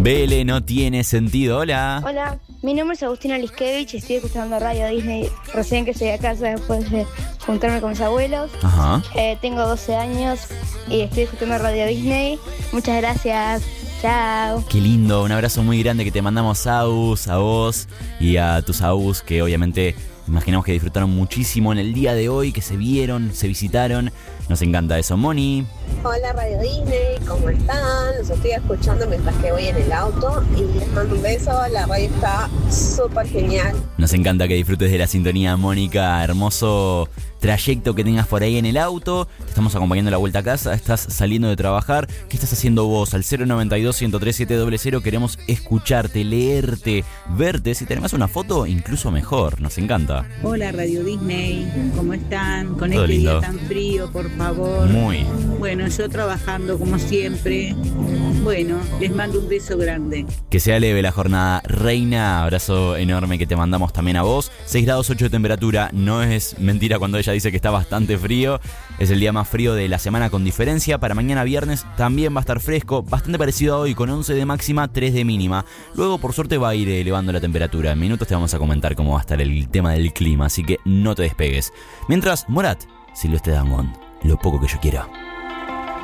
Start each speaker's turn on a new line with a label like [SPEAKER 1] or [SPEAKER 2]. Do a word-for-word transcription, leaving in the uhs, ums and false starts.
[SPEAKER 1] B L no tiene sentido. Hola.
[SPEAKER 2] Hola, mi nombre es Agustina Liskevich y estoy escuchando Radio Disney recién que llegué a casa después de juntarme con mis abuelos.
[SPEAKER 1] Ajá.
[SPEAKER 2] Eh, tengo doce años y estoy escuchando Radio Disney. Muchas gracias. Chao.
[SPEAKER 1] Qué lindo, un abrazo muy grande que te mandamos a Agus, a vos y a tus Agus, que obviamente imaginamos que disfrutaron muchísimo en el día de hoy, que se vieron, se visitaron. Nos encanta eso. Moni.
[SPEAKER 3] Hola Radio Disney, ¿cómo están? Los estoy escuchando mientras que voy en el auto y les mando un beso, la radio está súper genial.
[SPEAKER 1] Nos encanta que disfrutes de la sintonía, Mónica. Hermoso trayecto que tengas por ahí en el auto. Te estamos acompañando a la vuelta a casa, estás saliendo de trabajar. ¿Qué estás haciendo vos? Al cero noventa y dos, ciento tres, setecientos cero queremos escucharte, leerte, verte. Si tenemos una foto, incluso mejor. Nos encanta.
[SPEAKER 4] Hola Radio Disney, ¿cómo están? Con
[SPEAKER 1] Todo
[SPEAKER 4] este
[SPEAKER 1] lindo.
[SPEAKER 4] día tan frío, por favor.
[SPEAKER 1] Muy.
[SPEAKER 4] Bueno, yo trabajando como siempre. Bueno, les mando un beso grande.
[SPEAKER 1] Que sea leve la jornada, Reina. Abrazo enorme que te mandamos también a vos. seis grados ocho de temperatura. No es mentira cuando ella dice que está bastante frío. Es el día más frío de la semana con diferencia. Para mañana viernes también va a estar fresco, bastante parecido a hoy, con once de máxima, tres de mínima. Luego por suerte va a ir elevando la temperatura. En minutos te vamos a comentar cómo va a estar el tema del clima, así que no te despegues. Mientras, Morat, Silvestre Dangond, lo poco que yo quiero.